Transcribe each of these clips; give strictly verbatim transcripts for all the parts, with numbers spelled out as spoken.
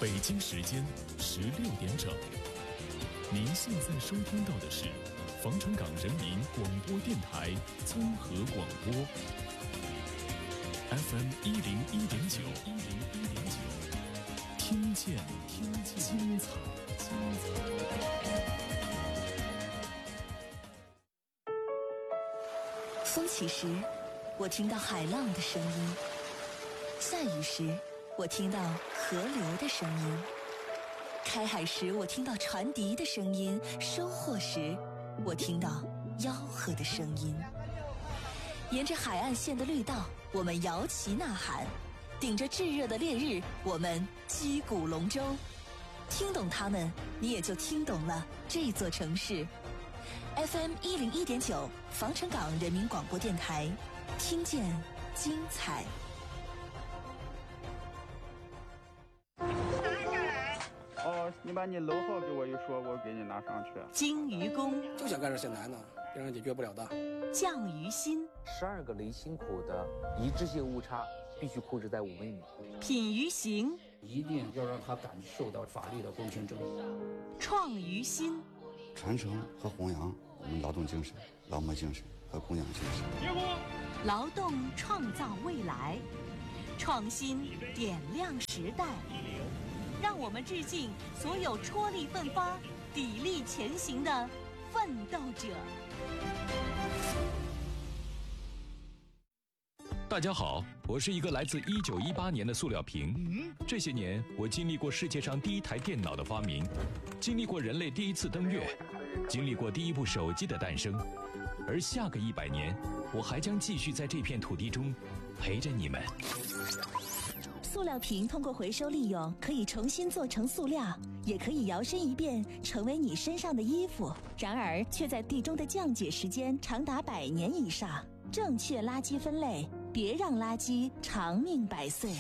北京时间十六点整。您现在收听到的是防城港人民广播电台综合广播 F M 一零一点九，一零一点九，听见听见精彩精彩。 风起时，我听到海浪的声音；下雨时，我听到河流的声音；开海时，我听到船笛的声音；收获时，我听到吆喝的声音。沿着海岸线的绿道，我们摇旗呐喊；顶着炙热的烈日，我们击鼓龙舟。听懂它们，你也就听懂了这座城市。F M 一零一点九，防城港人民广播电台，听见精彩。 哦，你把你楼号给我一说，我给你拿上去。 鲸鱼功就想干这些难的，别人解决不了的。 降鱼心， 十二个离心口的一致性误差必须控制在五微米。 品鱼行， 一定要让他感受到法律的公平正义。 创鱼心， 传承和弘扬我们劳动精神、劳模精神和工匠精神。 劳动创造未来，创新点亮时代。让我们致敬所有踔厉奋发、砥砺前行的奋斗者。 大家好，我是一个来自一九一八年的塑料瓶。嗯，这些年我经历过世界上第一台电脑的发明，经历过人类第一次登月，经历过第一部手机的诞生，而下个一百年，我还将继续在这片土地中陪着你们。 塑料瓶通过回收利用，可以重新做成塑料，也可以摇身一变成为你身上的衣服。然而，却在地中的降解时间长达百年以上。正确垃圾分类，别让垃圾长命百岁。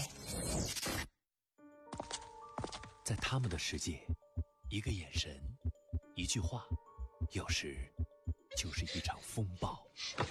在他们的世界，一个眼神，一句话，有时就是一场风暴。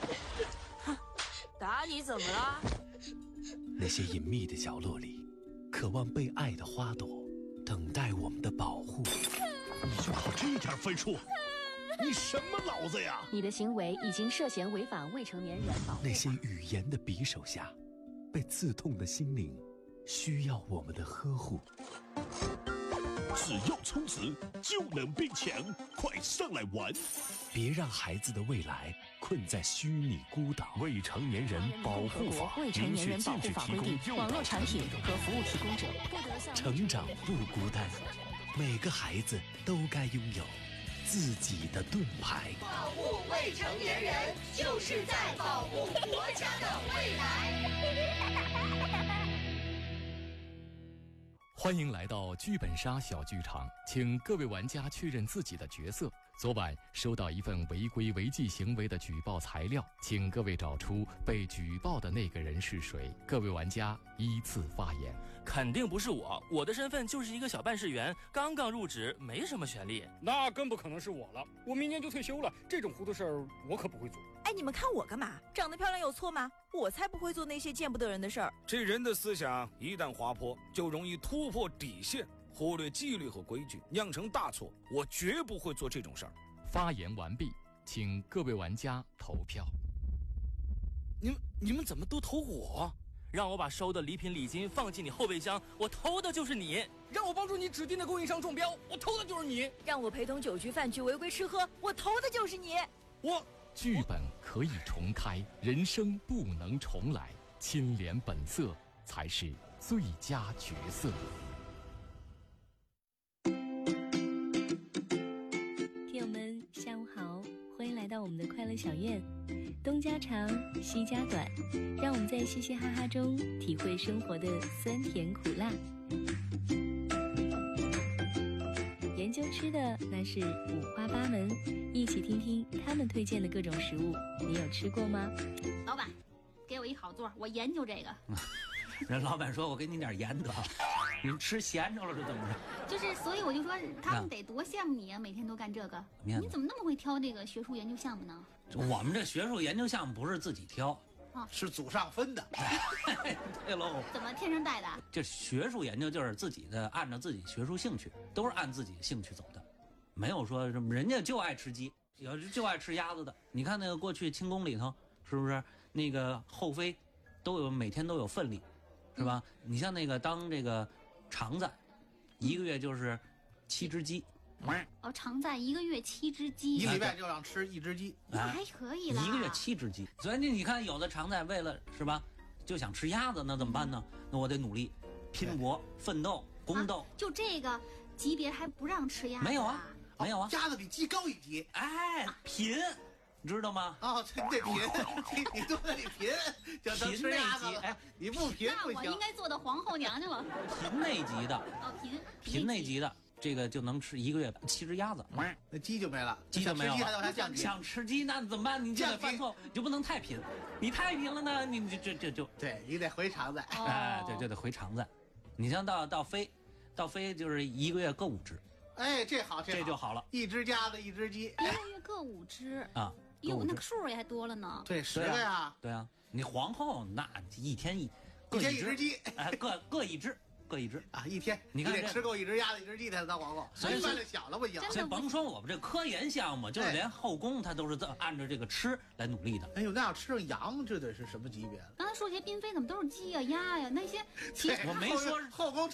打你怎么了？ 那些隐秘的角落里，渴望被爱的花朵，等待我们的保护。 你就考这点分数？你什么脑子呀？ 你的行为已经涉嫌违反未成年人保护法。 那些语言的匕首下，被刺痛的心灵，需要我们的呵护。 只要充值就能变强，快上来玩！ 别让孩子的未来困在虚拟孤岛。 未成年人保护法， 未成年人保护法规定，网络产品和服务提供者不得向成长不孤单，每个孩子都该拥有自己的盾牌。 保护未成年人，就是在保护国家的未来。 欢迎来到剧本杀小剧场，请各位玩家确认自己的角色。昨晚收到一份违规违纪行为的举报材料，请各位找出被举报的那个人是谁。各位玩家依次发言。 肯定不是我，我的身份就是一个小办事员，刚刚入职，没什么权利。 那更不可能是我了，我明年就退休了，这种糊涂事儿我可不会做。 哎，你们看我干嘛？长得漂亮有错吗？我才不会做那些见不得人的事儿。 这人的思想一旦滑坡，就容易突破底线，忽略纪律和规矩，酿成大错。我绝不会做这种事儿。 发言完毕，请各位玩家投票。 你们你们怎么都投我？让我把收的礼品礼金放进你后备箱，我投的就是你； 让我帮助你指定的供应商中标，我投的就是你； 让我陪同酒局饭局违规吃喝，我投的就是你。 我剧本可以重开，人生不能重来，清廉本色才是最佳角色。 听友们下午好，欢迎来到我们的快乐小院。东家长西家短，让我们在嘻嘻哈哈中体会生活的酸甜苦辣。研究吃的那是五花八门，一起听听他们推荐的各种食物，你有吃过吗？ 老板，给我一好座，我研究这个。 人老板说：“我给你点盐得，你吃咸着了是怎么着？” 就是，所以我就说他们得多羡慕你啊，每天都干这个。你怎么那么会挑这个学术研究项目呢？ 我们这学术研究项目不是自己挑， 啊， 是祖上分的。 对喽。 怎么天生带的？ 这学术研究就是自己的，按照自己学术兴趣，都是按自己的兴趣走的，没有说什么人家就爱吃鸡，有就爱吃鸭子的。你看那个过去清宫里头，是不是那个后妃都有每天都有份例，是吧？嗯、你像那个当这个常在，一个月就是七只鸡。 哦，常在一个月七只鸡， 一礼拜就让吃一只鸡， 那还可以了。 一个月七只鸡，所以你你看，有的常在为了是吧，就想吃鸭子，那怎么办呢？那我得努力、拼搏、奋斗、宫斗。 啊、就这个级别还不让吃鸭子、啊？ 没有啊，没有啊， 鸭子比鸡高一级。 哎，品，你知道吗？ 哦，这得品，你你都得你品，就能吃鸭子了。哎，你不品不行。 那我应该做的皇后娘娘了。 品内级的。 哦，品品内级的。这个就能吃一个月七只鸭子， 那鸡就没了， 鸡就没有了。 想想吃鸡那怎么办？你就得犯错，你就不能太贫，你太贫了呢，你这这就对你得回常在， 哎，对，就得回常在。你像到到飞，到飞就是一个月各五只， 哎，这好， 这就好了， 一只鸭子，一只鸡， 一个月各五只啊， 哟，那个数也还多了呢。 对，十个呀， 对啊，你皇后那一天一一天一只鸡， 哎，各各一只。各一只啊，一天你看得吃够一只鸭子一只鸡才能当皇后， 所以饭量小了不行。 所以甭说我们这科研项目，就是连后宫它都是按照这个吃来努力的。 哎呦，那要吃上羊，这得是什么级别了？ 刚才说些嫔妃怎么都是鸡呀、鸭呀？那些其实我没说后宫